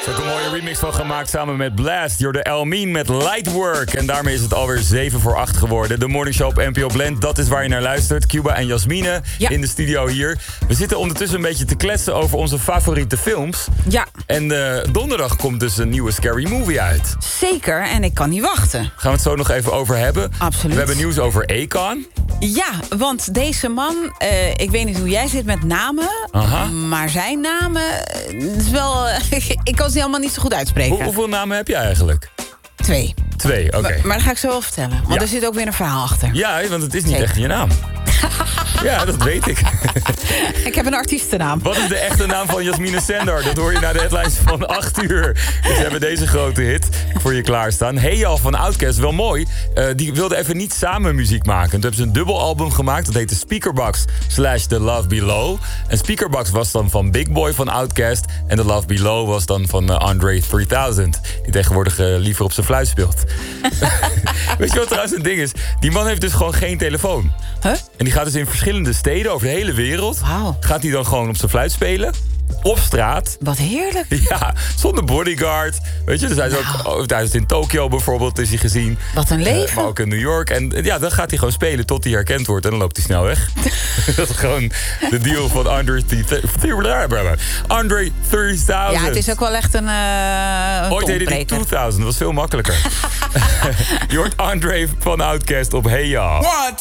Er is ook een mooie remix van gemaakt samen met Blast. Jorde Elmien met Lightwork. En daarmee is het alweer 7:08 geworden. De Morning Show op NPO Blend, dat is waar je naar luistert. Cuba en Jasmine in de studio hier. We zitten ondertussen een beetje te kletsen over onze favoriete films. Ja. En donderdag komt dus een nieuwe Scary Movie uit. Zeker, en ik kan niet wachten. Gaan we het zo nog even over hebben. Absoluut. We hebben nieuws over Akon. Ja, want deze man, ik weet niet hoe jij zit met namen... Aha. maar zijn namen is wel... ik kan ze helemaal niet zo goed uitspreken. Hoeveel namen heb je eigenlijk? 2. 2, oké. Maar dat ga ik zo wel vertellen, want er zit ook weer een verhaal achter. Ja, want het is niet Zeker. echt je naam. Ja, dat weet ik. Ik heb een artiestennaam. Wat is de echte naam van Jasmine Sendar? Dat hoor je na de headlines van 8 uur. Dus we hebben deze grote hit voor je klaarstaan. Heyal van Outkast, wel mooi. Die wilde even niet samen muziek maken. Toen hebben ze een dubbelalbum gemaakt. Dat heette Speakerbox / The Love Below. En Speakerbox was dan van Big Boy van Outkast. En The Love Below was dan van Andre 3000. Die tegenwoordig liever op zijn fluit speelt. Weet je wat trouwens een ding is? Die man heeft dus gewoon geen telefoon. Huh? En die gaat dus in verschillende steden over de hele wereld. Wauw. Gaat hij dan gewoon op zijn fluit spelen. Op straat. Wat heerlijk. Ja, zonder bodyguard. Weet je, dus hij is ook tijdens in Tokio bijvoorbeeld is hij gezien. Wat een leven. Maar ook in New York. En ja, dan gaat hij gewoon spelen tot hij herkend wordt. En dan loopt hij snel weg. Dat is gewoon de deal van Andre 3000. Ja, het is ook wel echt een Ooit heette hij 2000. Dat was veel makkelijker. Je hoort Andre van Outkast op Hey Ya. 1,